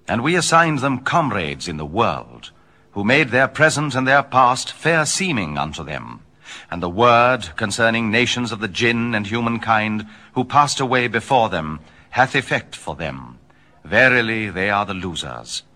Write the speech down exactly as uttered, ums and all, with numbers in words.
And we assigned them comrades in the world, who made their present and their past fair seeming unto them. And the word concerning nations of the jinn and humankind, who passed away before them, hath effect for them. Verily they are the losers.